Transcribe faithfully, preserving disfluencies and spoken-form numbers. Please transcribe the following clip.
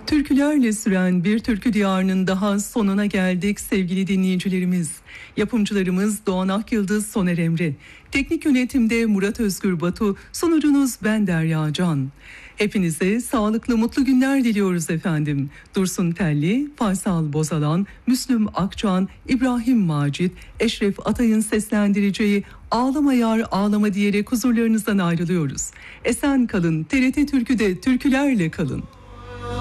Türkülerle süren bir türkü diyarının daha sonuna geldik sevgili dinleyicilerimiz. Yapımcılarımız Doğan Akyıldız, Soner Emre. Teknik yönetimde Murat Özgür Batu, sunucunuz ben Derya Can. Hepinize sağlıklı mutlu günler diliyoruz efendim. Dursun Telli, Faysal Bozalan, Müslüm Akçan, İbrahim Macit, Eşref Atay'ın seslendireceği Ağlama Yar Ağlama diyerek huzurlarınızdan ayrılıyoruz. Esen kalın, T R T Türkü'de türkülerle kalın.